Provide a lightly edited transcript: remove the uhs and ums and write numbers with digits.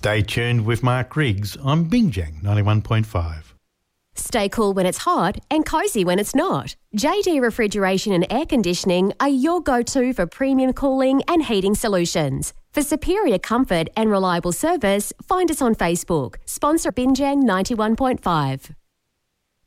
Stay tuned with Mark Riggs on Bingjang 91.5. Stay cool when it's hot and cosy when it's not. JD Refrigeration and Air Conditioning are your go-to for premium cooling and heating solutions. For superior comfort and reliable service, find us on Facebook. Sponsor Bingjang 91.5.